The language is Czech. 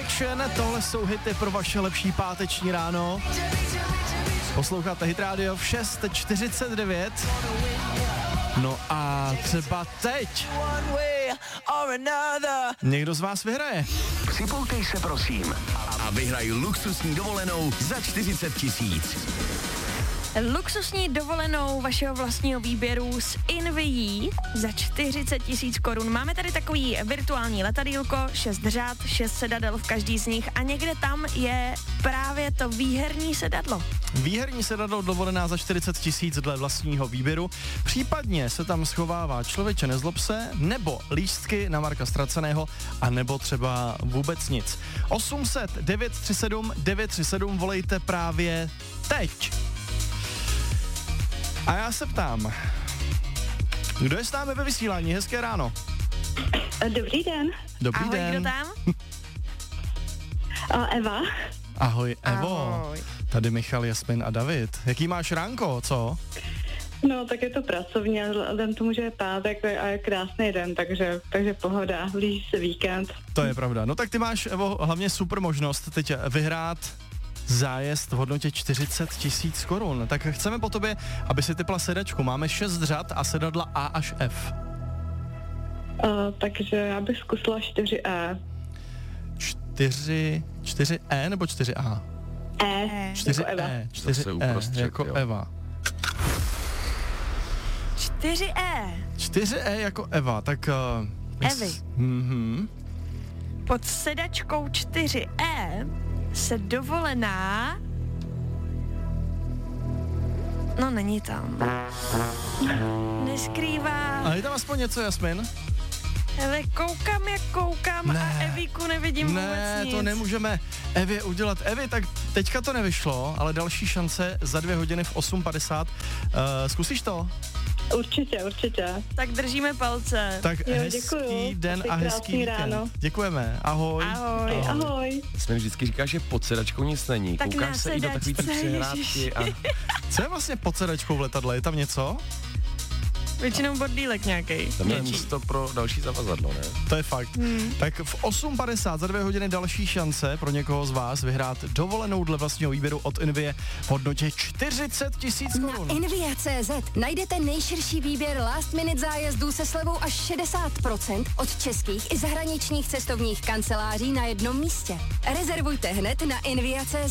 Collection, tohle jsou hity pro vaše lepší páteční ráno. Posloucháte Hit Radio v 6:49. No a třeba teď někdo z vás vyhraje. Připoutej se prosím a vyhraj luxusní dovolenou za 40 000. Luxusní dovolenou vašeho vlastního výběru z Invií za 40 000 korun. Máme tady takový virtuální letadýlko, 6 řad, 6 sedadel v každý z nich a někde tam je právě to výherní sedadlo. Výherní sedadlo dovolená za 40 000 dle vlastního výběru. Případně se tam schovává Člověče nezlob se, nebo lístky na Marka Ztraceného, a nebo třeba vůbec nic. 800 937 937 volejte právě teď. A já se ptám, kdo je s námi ve vysílání? Hezké ráno. Dobrý den. Dobrý Ahoj, den. kdo tam? Eva. Ahoj, Evo. Ahoj. Tady Michal, Jasmin a David. Jaký máš ránko, co? No, tak je to pracovně, den tomu, že je pátek a je krásný den, takže pohoda, blíží se víkend. To je pravda. No tak ty máš, Evo, hlavně super možnost teď vyhrát zájezd v hodnotě 40 000 korun. Tak chceme po tobě, aby si typla sedačku. Máme 6 řad a sedadla A až F. Takže já bych zkusila 4E. 4E nebo 4A? 4E. Jako Eva. 4E jako jo. Eva. 4E. 4E jako Eva, tak... Evy. Mhm. Pod sedačkou 4E se dovolená... No, není tam. Neskrývá. A je tam aspoň něco, Jasmin? Ale koukám a Evíku nevidím vůbec Ne, nic. to nemůžeme Evě udělat. Evi, tak teďka to nevyšlo, ale další šance za 2 hodiny v 8:50. Zkusíš to? Určitě. Tak držíme palce. Tak Jo, hezký děkuju. den a Krásný hezký víkend. ráno. Děkujeme, ahoj. Ahoj. Jsme vždycky říká, že pod sedačkou nic není. Tak Koukáš na se i do takový ty sedačce, přihrádky a Co je vlastně pod sedačkou v letadle? Je tam něco? Většinou bordýlek nějakej. tam je Větší. místo pro další zavazadlo, ne? To je fakt. Tak v 8:50 za 2 hodiny další šance pro někoho z vás vyhrát dovolenou dle vlastního výběru od Invie v hodnotě 40 000 korun. Na Invia.cz najdete nejširší výběr last minute zájezdů se slevou až 60% od českých i zahraničních cestovních kanceláří na jednom místě. Rezervujte hned na Invia.cz.